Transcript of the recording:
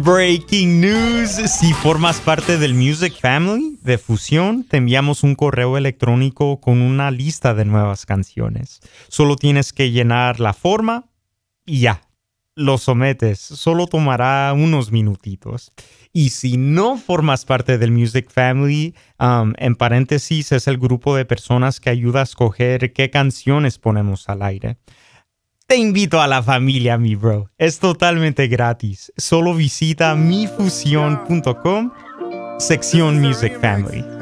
Breaking news. Si formas parte del Music Family de Fusión, te enviamos un correo electrónico con una lista de nuevas canciones. Solo tienes que llenar la forma y ya, lo sometes. Solo tomará unos minutitos. Y si no formas parte del Music Family, en paréntesis es el grupo de personas que ayuda a escoger qué canciones ponemos al aire. Te invito a la familia, mi bro. Es totalmente gratis. Solo visita mifusion.com, sección Music Family.